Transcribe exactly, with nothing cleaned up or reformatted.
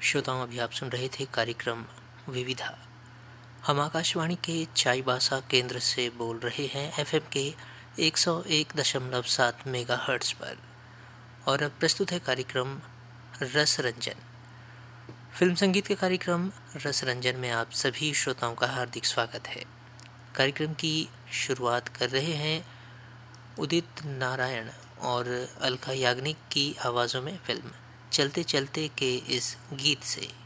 श्रोताओं, अभी आप सुन रहे थे कार्यक्रम विविधा। हम आकाशवाणी के चाईबासा केंद्र से बोल रहे हैं एफएम के एक सौ एक दशमलव सात मेगाहर्ट्ज़ पर। और अब प्रस्तुत है कार्यक्रम रस रंजन। फिल्म संगीत के कार्यक्रम रस रंजन में आप सभी श्रोताओं का हार्दिक स्वागत है। कार्यक्रम की शुरुआत कर रहे हैं उदित नारायण और अलका याग्निक की आवाज़ों में फिल्म चलते चलते के इस गीत से।